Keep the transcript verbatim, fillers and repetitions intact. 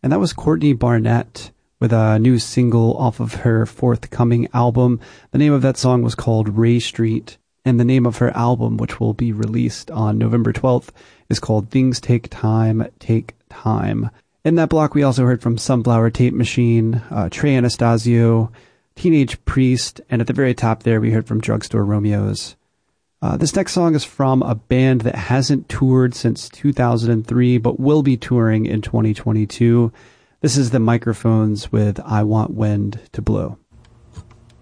And that was Courtney Barnett with a new single off of her forthcoming album. The name of that song was called Ray Street, and the name of her album, which will be released on November twelfth, is called Things Take Time, Take Time. In that block, we also heard from Sunflower Tape Machine, uh, Trey Anastasio, Teenage Priest, and at the very top there, we heard from Drugstore Romeos. Uh, this next song is from a band that hasn't toured since two thousand three, but will be touring in twenty twenty-two. This is the Microphones with I Want Wind to Blow.